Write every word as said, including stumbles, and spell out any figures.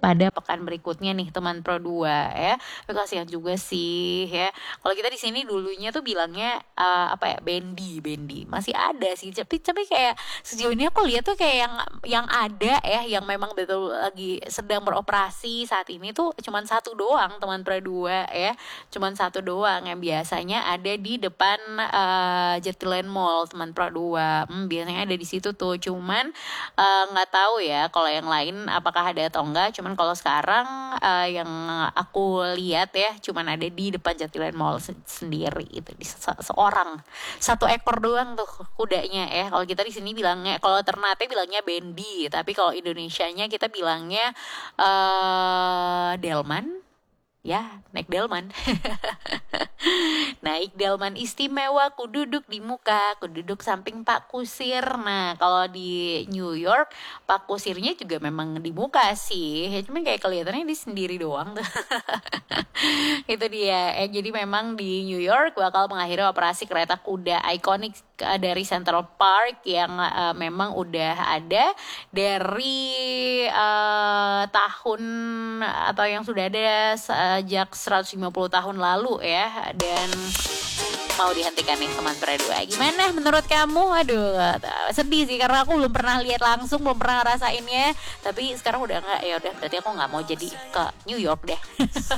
pada pekan berikutnya nih teman Pro dua ya. Tapi kasihan juga sih ya. Kalau kita di sini dulunya tuh bilangnya uh, apa ya, bendi, bendi. Masih ada sih, tapi tapi kayak sejauh ini aku lihat tuh kayak yang yang ada ya, yang memang betul lagi sedang beroperasi saat ini tuh cuman satu doang teman Pro dua ya. Cuman satu doang yang biasanya ada di depan uh, Jatiland Mall teman Pro dua. Hmm, biasanya ada di situ tuh. Cuman nggak uh, tahu ya kalau yang lain apakah ada atau enggak. Cuman kalau sekarang uh, yang aku lihat ya cuman ada di depan Jatiland Mall se- sendiri itu, di se- seorang satu ekor doang tuh kudanya ya. Kalau kita di sini bilangnya, kalau Ternate bilangnya bendi, tapi kalau Indonesianya kita bilangnya uh, delman ya, naik delman. Naik delman istimewa, ku duduk di muka, ku duduk samping Pak Kusir. Nah, kalau di New York, Pak Kusirnya juga memang di muka sih. Ya, cuman kayak kelihatannya dia sendiri doang tuh. Itu dia. Eh, jadi memang di New York bakal mengakhiri operasi kereta kuda ikonik uh, dari Central Park yang uh, memang udah ada dari uh, tahun atau yang sudah ada sejak seratus lima puluh tahun lalu ya, dan mau dihentikan nih teman Pro dua. Gimana menurut kamu? Aduh, sedih sih karena aku belum pernah lihat langsung, belum pernah ngerasainnya. Tapi sekarang udah enggak, ya udah berarti aku nggak mau jadi ke New York deh.